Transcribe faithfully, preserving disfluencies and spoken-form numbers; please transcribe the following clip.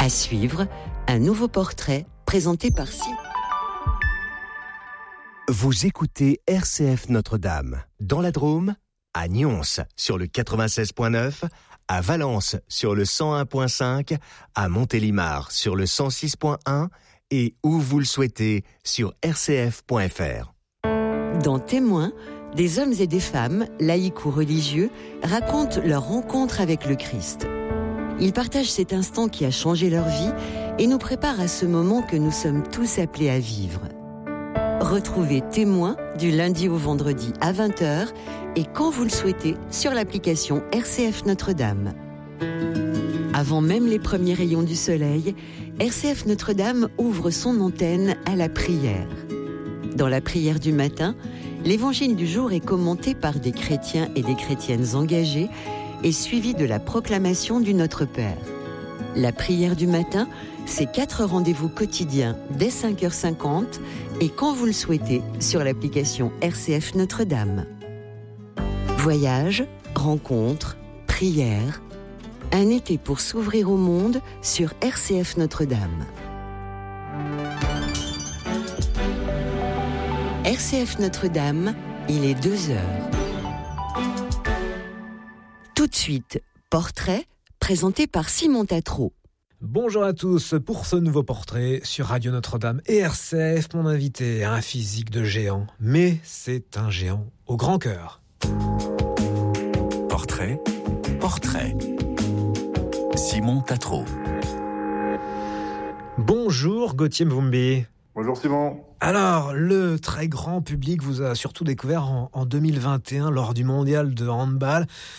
À suivre, un nouveau portrait présenté par Simon. Vous écoutez R C F Notre-Dame, dans la Drôme, à Nyons sur le quatre-vingt-seize virgule neuf, à Valence sur le cent un virgule cinq, à Montélimar sur le cent six virgule un et où vous le souhaitez sur r c f point f r. Dans Témoins, des hommes et des femmes, laïcs ou religieux, racontent leur rencontre avec le Christ. Ils partagent cet instant qui a changé leur vie et nous préparent à ce moment que nous sommes tous appelés à vivre. Retrouvez Témoins du lundi au vendredi à vingt heures et quand vous le souhaitez sur l'application R C F Notre-Dame. Avant même les premiers rayons du soleil, R C F Notre-Dame ouvre son antenne à la prière. Dans la prière du matin, l'évangile du jour est commenté par des chrétiens et des chrétiennes engagés et suivi de la proclamation du Notre Père. La prière du matin, c'est quatre rendez-vous quotidiens dès cinq heures cinquante et quand vous le souhaitez sur l'application R C F Notre-Dame. Voyage, rencontres, prières, un été pour s'ouvrir au monde sur R C F Notre-Dame. R C F Notre-Dame, il est deux heures. Tout de suite, portrait présenté par Simon Tatro. Bonjour à tous, pour ce nouveau portrait sur Radio Notre-Dame et R C F, mon invité, un physique de géant, mais c'est un géant au grand cœur. Portrait, portrait. Simon Tatro. Bonjour Gauthier Mvumbi. Bonjour Simon. Alors, le très grand public vous a surtout découvert en, en deux mille vingt et un lors du mondial de handball.